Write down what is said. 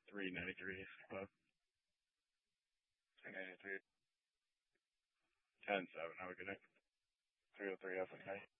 393 club. 393. 10-7. Have a good night. 303 F. Okay.